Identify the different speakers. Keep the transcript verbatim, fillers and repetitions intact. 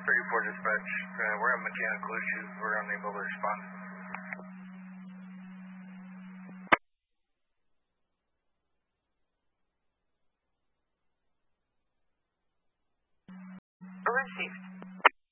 Speaker 1: thirty-four dispatch. Uh, we're having mechanical issues. We're unable to respond.
Speaker 2: Received.